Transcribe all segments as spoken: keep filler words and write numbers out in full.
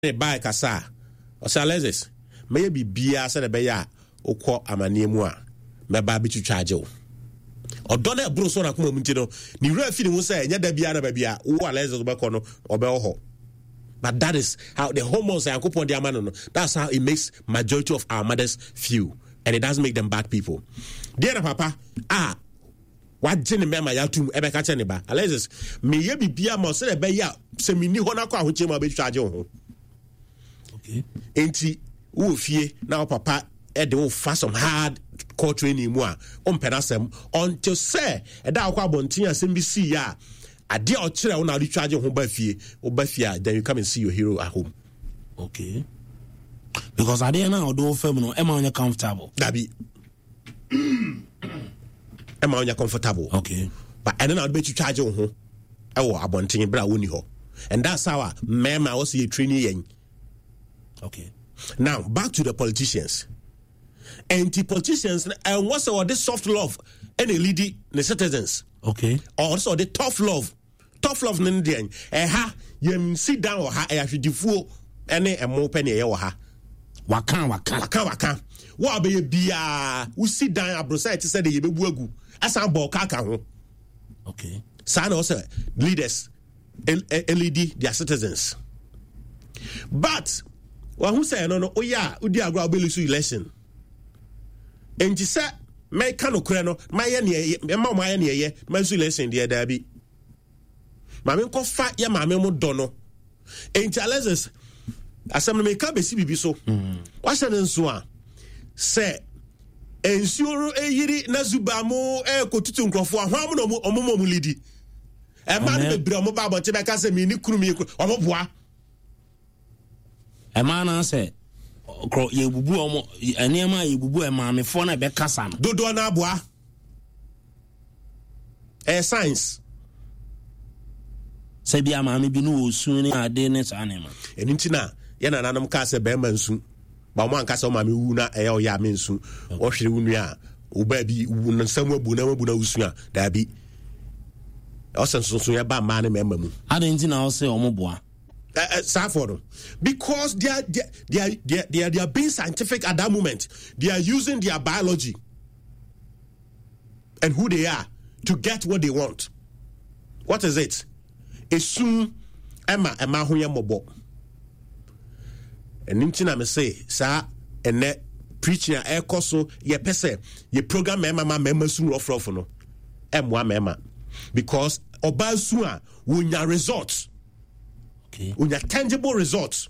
buy kasa o say Alexis may be bia say be ya okọ amane mu a me ba bi twitwaje wo odo na ebro so na kuma mu ntino ni wura fi ni mu say nya da bia na ba bia wo Alexis be kọ no obe ho. But that is how the hormones are kupon dia man no. That's how it makes majority of our mothers feel, and it doesn't make them bad people. Dear papa, ah, what jene mema ya tum ebe ka chene ba. Alexis, me ye bibia mo se be ya se me ni ho na kwa ahoche ma be twaje ho. Okay. Enti wo fie na papa e de wo fa some hard core training mu a on penasem until say e da akwa bontin asem bi si ya ade o kire wo na de twaje ho ba fie wo ba fie then you come and see your hero at home. Okay. Because ade na o do fam no e ma onya comfortable. Dabi. E ma onya comfortable. Okay. But ene na be twaje ho e wo abontin bra woni ho. And that's how mema was you training yen. Okay. Now back to the politicians. And the politicians and what's all this soft love and a lady the citizens. Okay. Also the tough love. Tough love n'indian. Eh ha you sit down or ha eh hwedifuo ene emo penny eh ha. Waka waka waka waka. Wa be bia we sit down abrosa it said ye bebu agu. Asan ball kaka ho. Okay. Sana also leaders L E D their citizens. But well, who say no no oh yeah udi agro obelisu election. And you say me kano kure no my ye me ma my ye ye my election there there bi. Ma me ko fa ya ma me mo do no. And Alexis asem me ka be si bibi so. Wa hye ne nso a say ensuoro eyiri na zubamu e kotutu nkrofo ahwam no omomo mu lidi. E ma ne bebre omo ba bote be ka se me ni kuru me omo boa. E ma na se kro ye bubu omo enema ye bubu e ma me fo na be kasa no. Dodo na aboa. E science. Se bia ma me bi no osu ni ade ne sa ne ma. Eni ntina ye na nanam ka se be ma nsu. Ba mo anka se o ma me wu na e o ya me nsu. O hwere wu nu a o ba bi wu na samu abu na abu na usu a da bi. O se nso so ye ba ma ne me ma mu. Ade ntina o se o mo boa. Uh, uh, because they are they are, they are they are they are they are being scientific at that moment. They are using their biology and who they are to get what they want. What is it? Esun Emma Emma Hunya Mobo. And Nintina me say, sir, and net preaching a air coso ye pese ye program Emma member soon rough rough no. Emma Memma. Because Obasua will your results. Okay. Unya tangible results.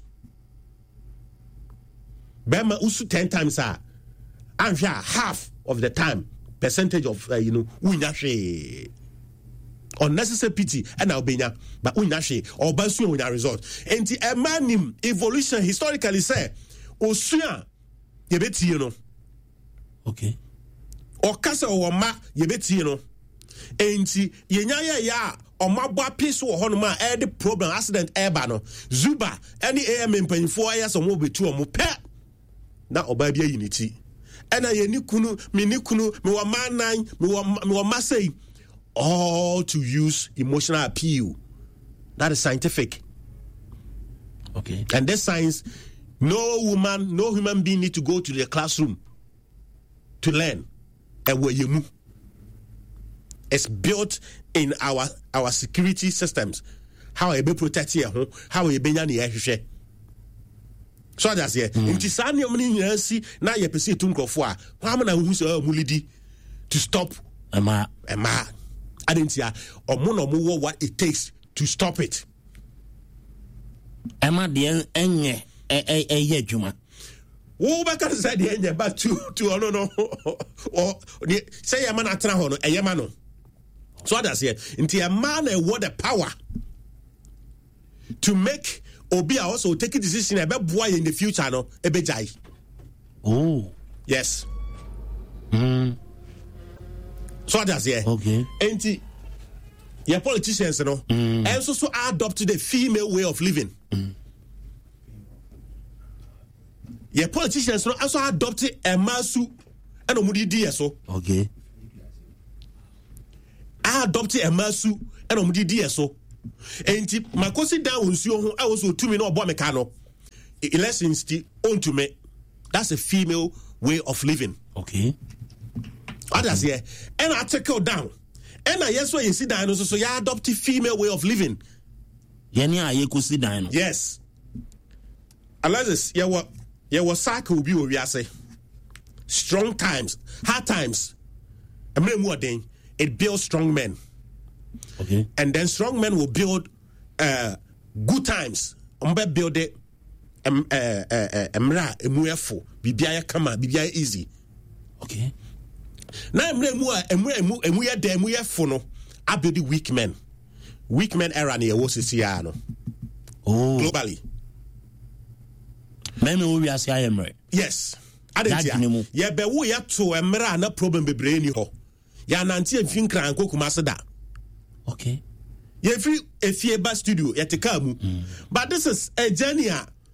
Bema usu ten times ah, and half of the time percentage of uh, you know unya she unnecessary pity and albania but unya she or basu unya result. And the emanim evolution historically say osuya yebeti you know. Okay. Or kasa or ma yebeti you know. And the yenya ya. Omabwa piece wo hono ma e de problem accident eba no Zuba any A M mpanfo aye so mo betu o mo pe na oba bia unity ena ye ni kunu me ni kunu me wa manan me wa me wa masai all to use emotional appeal. That is scientific. Okay. And this science, no woman, no human being need to go to the classroom to learn. And where you move, it's built in our our security systems. How we be protect here, how we be nyani ehwehwe. So that's here. Nti sa ne omni nyina si na ye pese tu nkofo a, ho am na hu so mulidi to stop ema ema. Adentia omo no mo what it takes to stop it. Ema de enye e e ye adwuma. Wo ba ka say de enye ba to to no no. Or say e ma na tra ho no, e ye ma no. So that's here. Until a man a what the power to make Obi also take a decision about boy in the future. No, ebejai. Oh, yes. Hmm. So that's here. Okay. And your politicians, you know, mm. and also adopt the female way of living. Mm. Your politicians, you know, also adopt a masu and a mudi D S O. Okay. I adopted a masu and a mudi D S O. And makosi down with you, I was two minutes or bomb mechano. elections ti onto me. That's a female way of living. Okay. Others here. And I take it down. And I yes when you see down so you adopt a female way of living. Yenya ye could see down. Yes. Unless yeah what yeah what cycle be we say. Strong times, hard times. I mean more thing. It builds strong men. Okay. And then strong men will build uh, good times. Umbe build it um uh uh emra emuefo bibia kama bibia easy. Okay. Na emra emu emra emu emu ya da emu ya fo no abuild weak men. Weak men era na yewo sisia no. Oh. Globally. Meme wo wiase ayemre. Yes. Adentia. Ye be wo ya to emra na problem bebre ni ho. Ya nante emfin kran kokuma seda. Okay. Ye free efie ba studio ye teka mu. But this is a journey.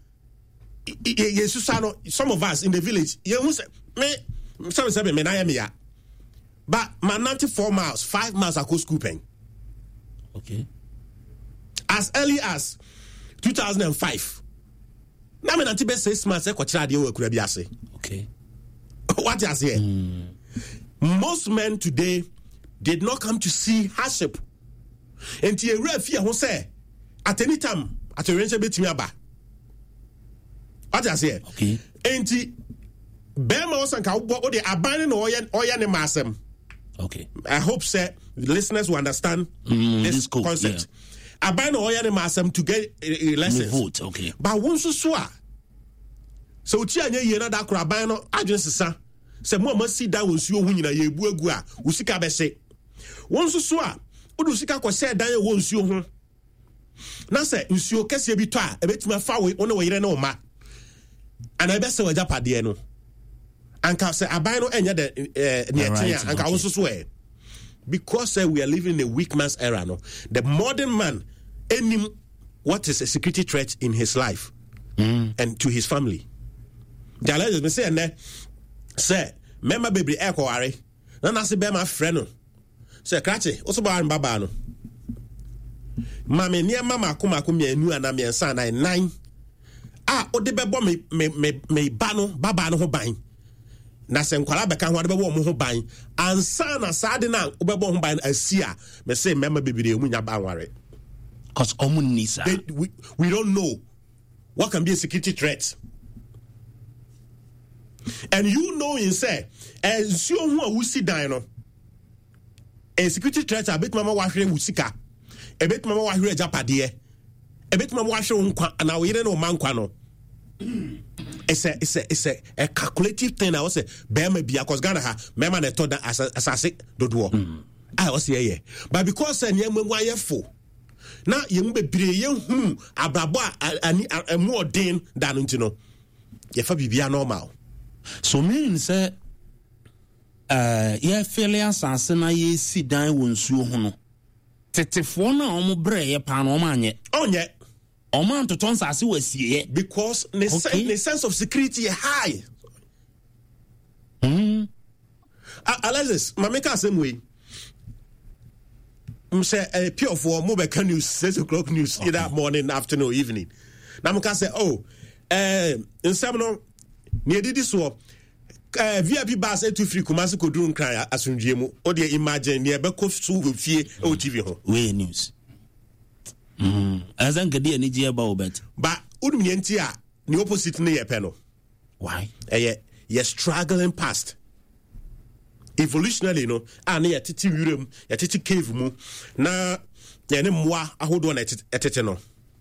Yes, some of us in the village, you must me some say me na ya me ya. But my ninety-four miles, five miles I go scooping. Okay. As early as two thousand five. Na me nanti be six months e ko kira de we kura bi ase. Okay. What you say? Mm. Most men today did not come to see hardship. And you refia who say at any time at a range betimi aba. What you say? Okay. And Bema was anka wo de abane no oya oya ne masem. Okay. I hope say listeners will understand mm, this, this cool, concept. Yeah. Abane no oya ne masem to get a, a lesson. Vote, okay. But won so so a. So ti anya ye na da kra abane no adwen sesa. Se mo ma si da won suo hu nyina ye bu agu a wo sika be se. Won so so a odu sika ko se dan ye won suo ho. Na se nsuo kese bi to a ebetima fa we one wo yire na o ma. Ana ebe se waja pade no. Anka say aban no enya de netia anka wo so so e because uh, we are living in a weak man's era no. The modern man enim what is a security threat in his life mm. and to his family. The ladies me say na say member baby e ko ware na na se be ma frɛ no say krache wo so ba ran baba no mama ni mama akoma akoma anu ana me nsa na nine ah ode bebo me me me me ba no baba no ho ban na se nkwala beka ho ade bebo mo ho ban ansa na saade na obebo ho ban asia me say mema bebire mu nya ba ware cause omun nisa we, we don't know what can be a security threat. And you know in say as you who are see dan no a security threat a bit mama wa hwere musika a bit mama wa hwere japade a bit mama wa hwere nkwa na we no man kwa no. It's a it's a it's a, a calculative thing. I was say Bema be because Ghana ha Mema na told as as dodo. I was here yeah. But because uh, nyem mu ayefo. Na yem bebre yen hu abrabo ani emu odin dan nti no. Ye fa bibia normal. So mean say uh ye fele asase na ye si dan wonsuo ho no. Tetefo na omo bre ye pa na omo anye. Onye Oman to turn as you because the okay. sen- sense of security is high. Hmm. Alexis, my make us same way. I'm say a pure for mobile news, six o'clock news, okay. Either morning, afternoon, evening. Now I can say, oh, uh, in some near this war. Uh, V I P bus eight two three Kumasi could do cry as soon as or the imagine near Beko Su fear O T V home. Way news. Mm. As an Gadi and Nigia Bobet. But Udmientia, the opposite near Peno. Why? Eh, you're struggling past. Evolutionally, no, and near Titi Urim, a Titi Cave Mu, na Yanim Moi, I hold on at it. No.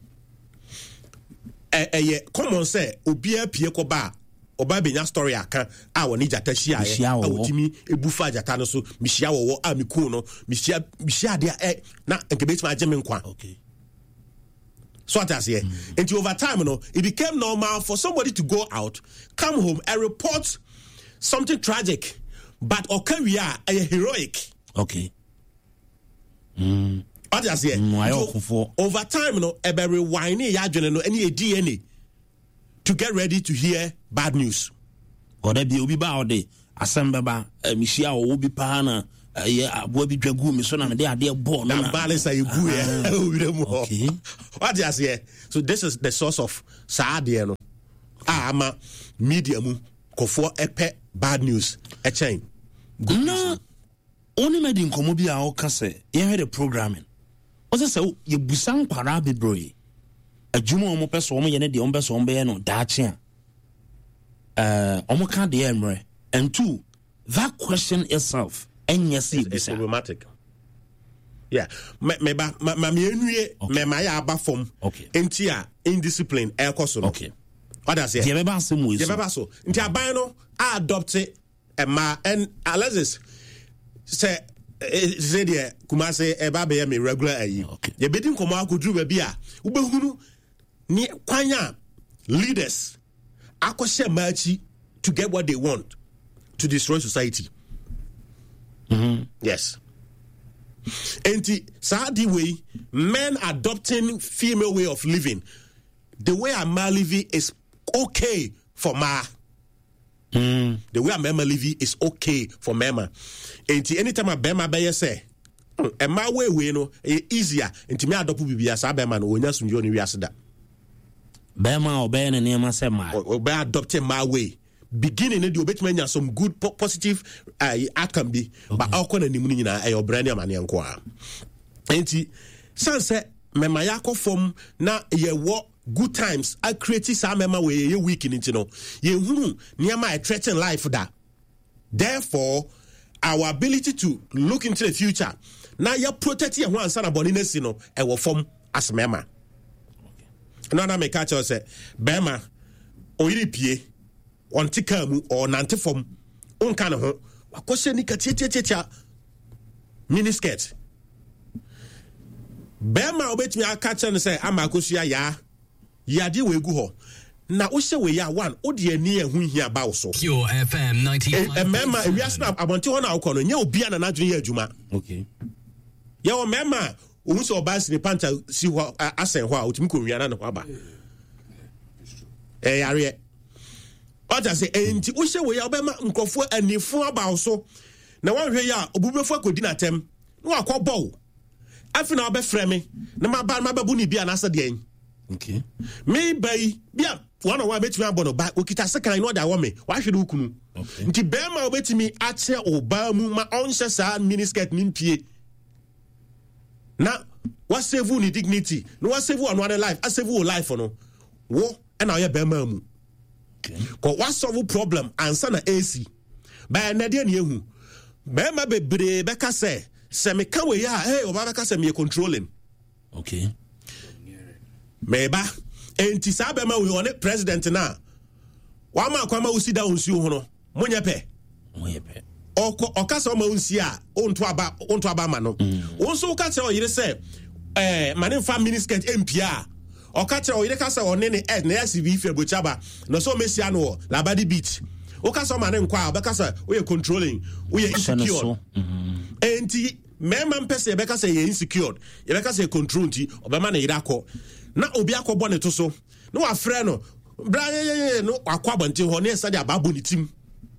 Eh, common say, Ubia Pieko Ba, Obabinya story, I can, our Nija Tashia, Timi, a Bufa Jatanoso, Mishiao, Amikuno, Mishia, Mishia, dear, na, and debate my German Quan. Okay. So what I say, mm-hmm. And over time, you know, it became normal for somebody to go out, come home, and report something tragic, but okay, we are a heroic. Okay. Mm. What I say, mm, so, over time, you know, a very whiny yadrin, no any D N A to get ready to hear bad news. Or there be obi ba ode asembeba mishia o obi pa na yeah, boy be dragu me so na me dey ade ball na balance ay gu eh. Okay. What you say? So this is the source of sad, you know. Ah, ama media mu kofo epe bad news e chain. Na only made in komo bi a o ka se ye head the programming. O se se ye busan kwara bebree. Adwuma omo pese omo ye ne de omo pese omo be no daache a. Uh omo ka de emre. And two, that question itself and yes it's problematic. Yeah, me me ba ma me enue me ma ya aba form. Okay. Enti a indiscipline e koso no. Okay. What does it? Ye beba asem we Ye beba so. Enti aban no adopt e ma and Alexis say say there Kumase e ba be me regular ayi. Ye bedi nkomo akodru ba bi a ubehunu ni kwanya leaders akoshe machi to get what they want to destroy society. Mm-hmm. Yes. And the way men adopting female way of living, the way a man living is okay for ma. Mm. The way a man living is okay for mema. And anytime a bema be say, a ma way way no easier. And me adopt bibi as a bema no onya sunjo ni wiase da. Bema obey na name say ma. Obey adopting my way. Beginning in the obetmenya some good po- positive uh, outcome be okay. But all na nimu nyina e obrane amane nko a enti sanse mema yakọ form na ye wo good times I create sa mema we ye week nti no ye hunu niama e threaten life da. Therefore our ability to look into the future na ye protect ye ho ansa na body nesi no e wo form as mema okay. Na na me catch us say bema oyiri pie on tikamu or nante form on kind of wakoshe ni katia miniskirt bema obetimi akacha no say amakosia ya yade we gu ho na wo hye we ya one odi ani ehu hia ba wo so Pure F M ninety-five. e mema ewiase na abonte ho na akọ no nya obi ana na dwene ya adwuma okay ya wo mema ohun so oba sini panta si ho asen ho a otimi ko wiana na ho aba eh yare Oja say enti wo hye we ya obema nkofo anifo aba so na wan hwe ya obubefo akodi na tem na akọbọ afi na obefrɛ me na maba na mababu ni bia na asa de en okay me bai bia one on one betimi abọ no ba okita sekan no da wo me wa hwe de ukunu nti bema obetimi ache oba mu ma onhye sa miniskirt ni mpie na wa save ni dignity no wa save one one life a save your life no wo na o ye bema mu ko wa solve problem ansa na A C ba na de na ehu ba ma bebre be ka se se me ka we ya hey o ba ka se me controlling okay me ba enti sa ba ma we on president na wa ma kwa ma usi da unsi ho no monye pe monye pe oko okasa ma unsi a onto aba onto aba ma no wonso ka se o yire se eh mane fa miniskirt M P A okache o yire kasa one ne ed na C V fe bochaba no so mesia no labadi beach o kasa ma ne nkwa o kasa o ye controlling o ye insecure enti mema mpese be kasa ye insecure ye be kasa control nti obema na yire akọ na obi akọbọ ne to so no wa frɛ no bra ye no akọ abonte ho ne esa de ababo ne tim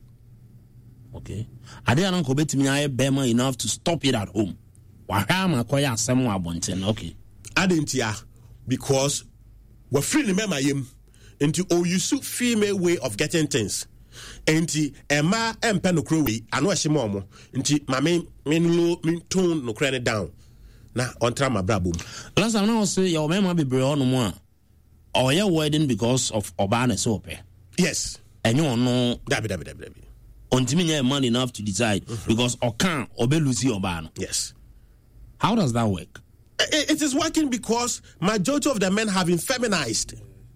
okay ade anan ko betimi aye bema enough to stop it at home wa hwa ma ko ya asem wa abonte no okay adentia because we're free to remember him into oh you suit female way of getting things enti ema empe no krowe ano ehye momo nti mame men low men tone no credit down na ontra ma brabom last time now say your mama be bre on mo a or your wedding because of obana so pe yes enyo no dabi dabi dabi dabi ontimi nya man enough to decide mm-hmm. because okan obelusi obano yes how does that work? It is working because majority of the men have been feminized.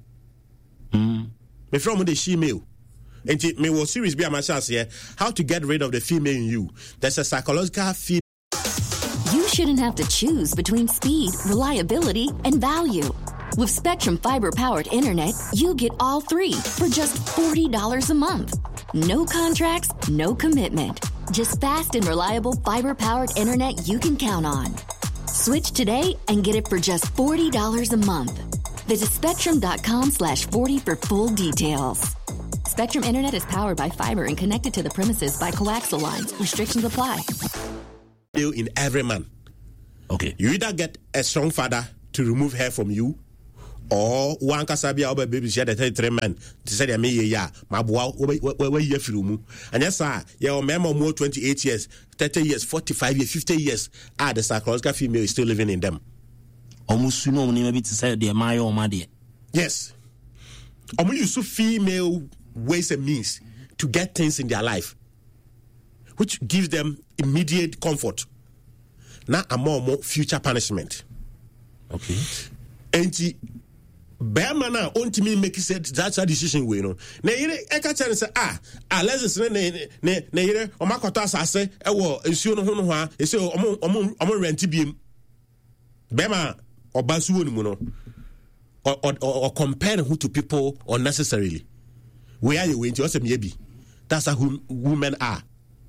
Mm. Me from the female. And me was serious be a myself here. How to get rid of the female in you. There's a psychological female. You shouldn't have to choose between speed, reliability, and value. With Spectrum fiber-powered internet, you get all three for just forty dollars a month. No contracts, no commitment. Just fast and reliable fiber-powered internet you can count on. Switch today and get it for just forty dollars a month. Visit spectrum.com slash 40 for full details. Spectrum Internet is powered by fiber and connected to the premises by coaxial lines. Restrictions apply. In every man. Okay. You either get a strong father to remove hair from you, or one Casabia over baby shed at three men to say, me, ya, my boy, where you from. And yes, sir, your memo more twenty-eight years, thirty years, forty-five years, fifty years. Ah, the psychological female is still living in them. Almost you know, maybe to say, dear, my or my dear. Yes. I'm use female ways and means to get things in their life, which gives them immediate comfort. Now, a more more future punishment. Okay. And Bema na onti me make said that's a decision we no. Na yire e ka tell say ah ah let's say ne ne ne yire o makota asase e wo ensuo no ho no ho a e say omo omo omo rent biem. Bema obasu wonu mu no. Or, or, or compare who to people unnecessarily. Where are you going to also maybe? That's how women are.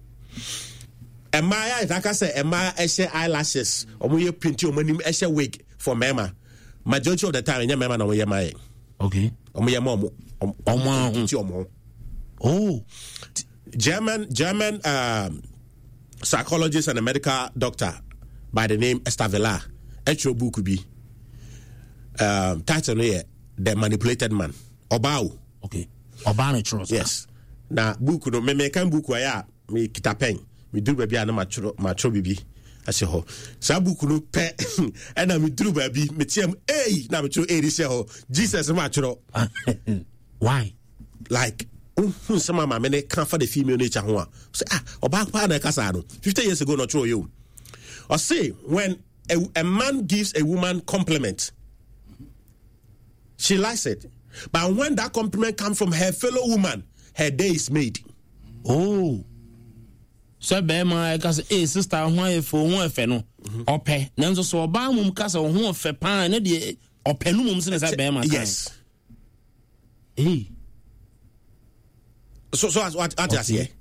Am I like I say, am I eyelashes or we print your money as a wig for mama? Majority of the time, your mama no way my okay. Or my mom or oh, German German um, psychologist and a medical doctor by the name Esther Villa. Etro book could be. Um, title here, The Manipulated Man. Obao. Okay. Obano trust. Yes. Now, book no me can book where me kita pen. Me do baby ana matro matro bibi. Ase ho. Sa book no pe and me do baby me tiam eh na me tro eh say ho. Jesus matro. Why? Like who some mama me can for the female nature ho. Say ah oba pa na kasa no. fifty years ago no tro you. Or say when a, a man gives a woman compliment, she likes it. But when that compliment comes from her fellow woman, her day is made. Oh. So Bema cause eh sister who for who fe no ope. Nanso so oba mum kasa who fe pan na de ope no mum se say Bema. Yes. Eh. So so what what I say?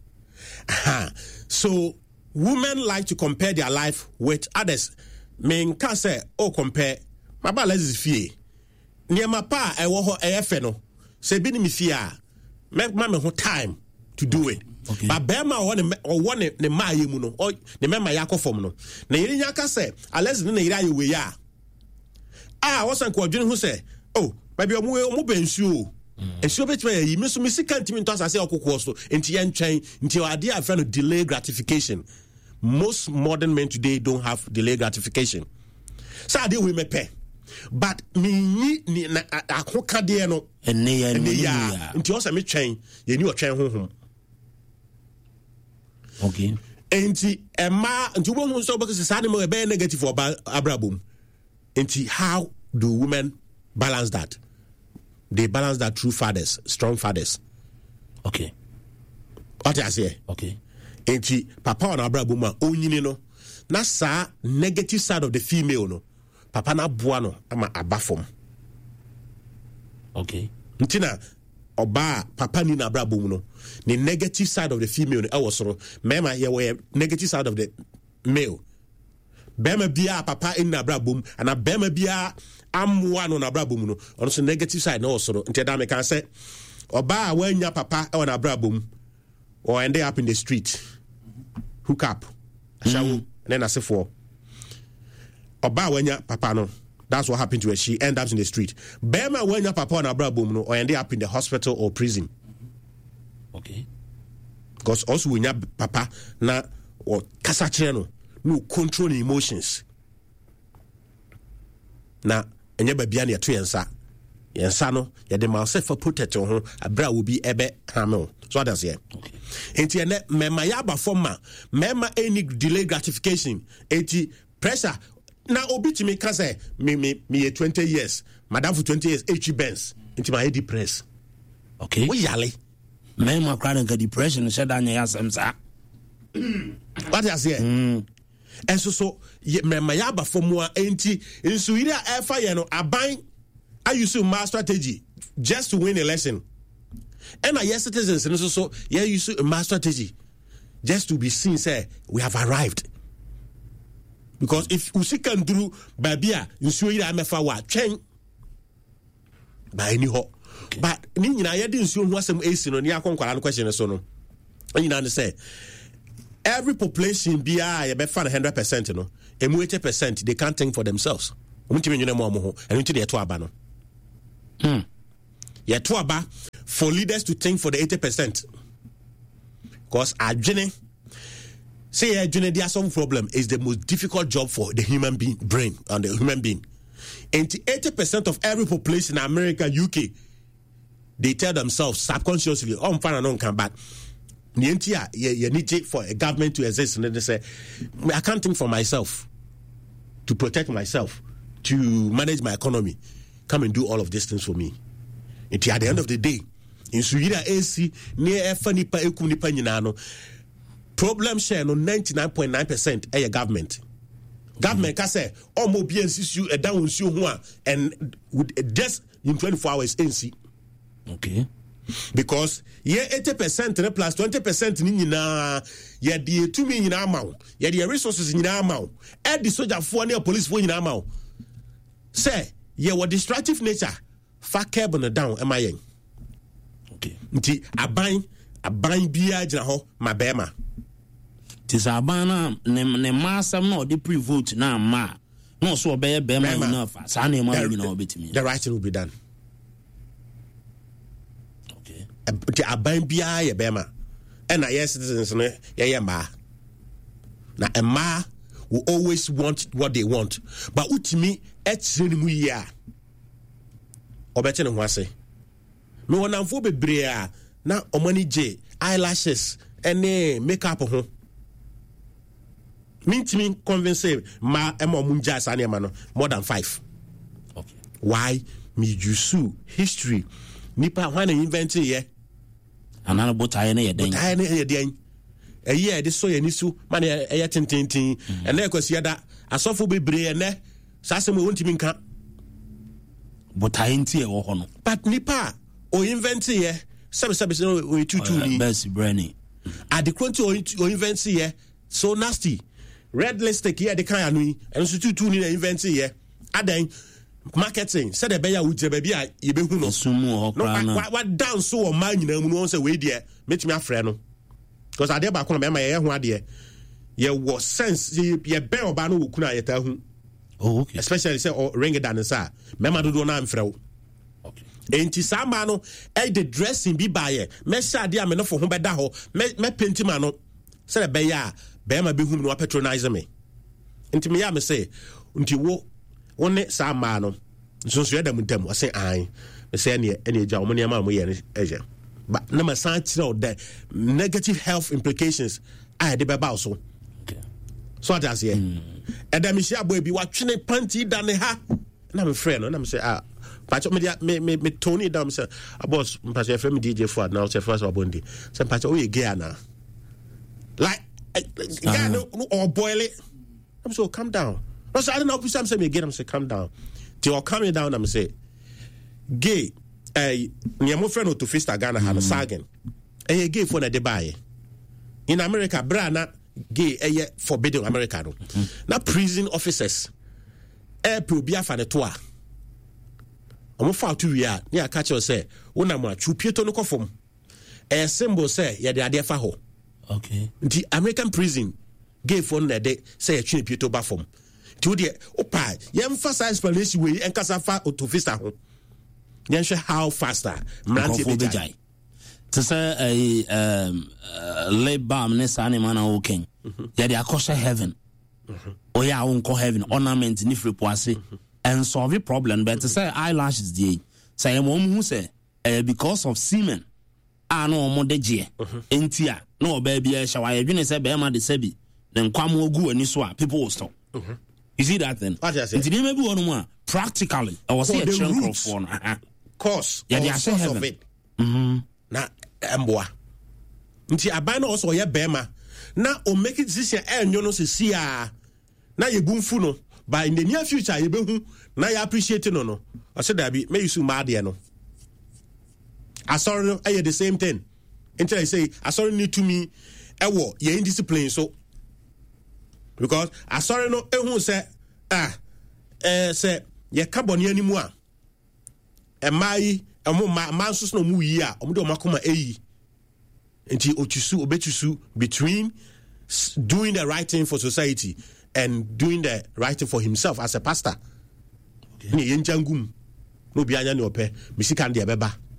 So women like to compare their life with others. Men can say oh compare my ba let's fear. Niema pa e wo ho e fe no se bi ni me fie a me ma me ho time to do it. Okay. But bema o ne o ne ne ma ye mu no o ne me ma yakofom no na yiri nya ka se ales ne yiri aye we ya ah wo san ko adwene ho se oh baby o mu o mu bensuo ensuo betime yi me so me sika ntimi nto asase okokwo so enti ye ntwen enti o ade a fe no delay gratification. Most modern men today don't have delay gratification. So ade we me pay. But me ni na akoka de no ene ya ene ya nti o se me twen ye ni o twen honhom. Okay. Enti ema nti wo hu so because say animal be negative for abrabom. Enti how do women balance that? They balance that through fathers, strong fathers. Okay. What I say? Okay. Enti papa on abrabom a onyini no na sa negative side of the female no papa na boa no ama abafom. Okay. Ntina oba papa ni na abrabom no the negative side of the female no e was so mema ye we negative side of the male. Bema bia papa in na abrabom ana bema bia amwa no na abrabom no ono so negative side no so ntia da me kan say oba wanya papa e na abrabom or end up in the street hook up shawo mm. and then asefo oba wanya papa no that's what happened to her. She end up in the street. Bema wanya papa na abrabom no or end up in the hospital or prison. Okay. Because also wanya papa na or kasa kire no no control emotions. Na enye ba bia na to yensa. Yensa no ye de ma self protect ho abra wo bi ebe hamel. So that's here. Okay. Enti ene mema ya ba forma mema any delay gratification enti pressure na obi timi ka say me me me twenty years madam for twenty years H Benz enti my depress. Okay. We yale mema crying ka depression she da nya yasem sa. What is here? Mm. And so so mema ya ba forma enti nsu ire a efa ye no aban I use my strategy just to win election. And our yes citizens and so so yeah use my strategy just to be seen say we have arrived. Because if we can do babia you see ira mefa wa twen by any ho but ni nyina ye de nsuo ho asem esi no ni akonkwara no question so no nyina say every population bia ye be fa one hundred percent no emu eighty percent they can't think for themselves. Umtimi nyina mo mo ho enu ti de to aba no Mm. Yeah, to aba for leaders to think for the eighty percent. Because adwene, say adwene, there are some problem is the most difficult job for the human being brain and the human being. And eighty percent of every population in America, U K, they tell themselves subconsciously, oh, I'm fine and come back. You need for a government to exist, and then they say, I can't think for myself, to protect myself, to manage my economy. Come and do all of these things for me. And at the end of the day, in Sweden, A C, near Fanny Paekum Nipanino, problem share no ninety-nine point nine percent a government. Government can say, oh, more B N C a down and with just in twenty-four hours N C. Okay. Because yeah, eighty percent plus twenty percent in na yeah, the two million amount, yeah, the resources in amount, add the soldier for near police for in amount. Say, yeah, what destructive nature, fat carbon down, am I? Okay. Nti aban aban biya jina ho mabema. Tis abana ne ne masam no the pre-vote na ma. No so be bema enough. Sa na ma you know betimi. The right thing will be done. Okay. Nti aban biya ye bema. And yes citizens no ye ye ma. Na ema will always want what they want. But utimi etre mu ya. Obete ne ho ase. Me wona mfo bebre a na omani je eyelashes ene makeup ho mintimi convince ma ema munja sane ma no more than five. Okay. Why me jusu history nipa when invent here anana botaye na ye den botaye na ye den eye de so ye nisu man eye tintintin ene kwasi da asofo bebre ene sase mo wontimi nka botaye ntie wo ho no but nipa o invent here sabe sabe so o tutu ni best brandy at the quantity o invent here so nasty red lipstick here the kind anu and so tutu ni invent here adan marketing said the beya wo jebe bia ye behu no sumu ho kra no what dance so o man nyina mu no say we there metimi afre no because ade ba ko na be ma ye ho ade ye was sense ye be oba no wo kuna ye ta hu. Oh, okay. Especially say or ring it down sa me ma do do na amfre wo. Okay. Enti sama no e the dressing bi baye me sha de am no fo ho beda ho me me painti ma no se the be ya be ma be hum no patronize me enti me ya me say nti wo woni sama no so so yeda muntem o say an me say ne ene ja mo ne ma mo ye ne eje but na ma san tire the negative health implications I de be ba so. Okay. So that as here eda me shia boy bi wa twene panty da ne ha na me friend no na me say ah Pacho me me me Tony down say boss Pacho F M D J for now say first abondi say Pacho we gay na like guy no or boil it I'm so calm down no say I don't know if some say me again I'm say calm down till or calm down I'm say gay eh near mo friend to Fista Ghana ha no sagen eh gay for na de buy in America brana gay eh forbidden America no na prison officers eh pro bia fa ne to a omo fa to wi a ne aka che say wona mo atwu pieto no kofom e symbol say ye de ade fa ho. Okay. The American prison gave for na de say ye twu pieto ba fom ti de opa ye emphasize explanation we enkasa fa to vista ho ye nhwe how faster mrantie be jai to say a um labam ne sane man na working ye de akosha heaven o ya won ko heaven ornament ni free poase and solve the problem but to say eyelashes dey say mo hu say uh, because of semen ah no mo de je entia no ba bia shawa ye dwene say be ma de sabi then kwam ogu ani so a people will stop. Mm-hmm. You see that then nti dey maybe one more practically I was say a chunk of one course yeah they are say heaven it mhm na emboa nti aban no also ye bema na o make it decision enyo no se si a na ye bumfu no but in the near future you be na you appreciate no no I said that be may you so mad there no I sorry no I the same thing until I say I sorry need to me e wo ye indiscipline so because I sorry no e hu say ah eh say ye carbon animu a e mai e mo man so no mu yi a o mo de o makoma eyi enti otusu obetusu between doing the right thing for society and doing the right thing for himself as a pastor. Okay. no bi anya ne opɛ me sika de bɛba